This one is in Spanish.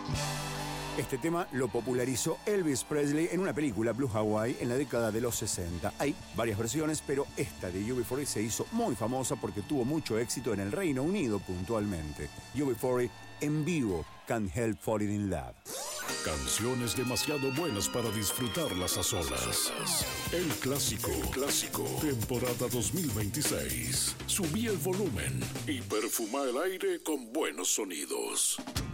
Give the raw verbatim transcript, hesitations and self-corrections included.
Este tema lo popularizó Elvis Presley en una película, Blue Hawaii, en la década de los sesenta. Hay varias versiones, pero esta de U B cuarenta se hizo muy famosa porque tuvo mucho éxito en el Reino Unido puntualmente. U B cuarenta en vivo, Can't Help Falling in Love. Canciones demasiado buenas para disfrutarlas a solas. El clásico, el clásico, temporada dos mil veintiséis. Subí el volumen y perfuma el aire con buenos sonidos.